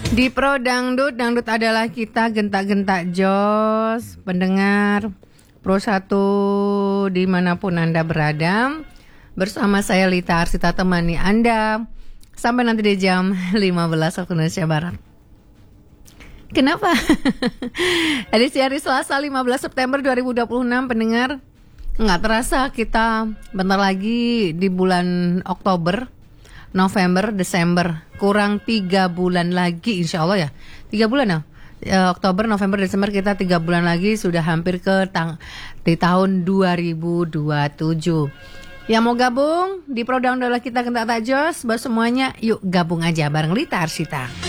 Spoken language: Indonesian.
Di Pro Dangdut, dangdut adalah kita, gentak-gentak jos, pendengar Pro 1 dimanapun Anda berada. Bersama saya Lita Arsita temani Anda sampai nanti di jam 15 waktu Indonesia Barat. Kenapa? Edisi hari Selasa 15 September 2026 pendengar. Nggak terasa kita bentar lagi di bulan Oktober, November, Desember. Kurang 3 bulan lagi insya Allah ya. 3 bulan ya. Oktober, November, Desember kita 3 bulan lagi sudah hampir ke di tahun 2027. Yang mau gabung di program adalah kita kentak tak jos. Buat semuanya yuk gabung aja bareng Lita Arsita.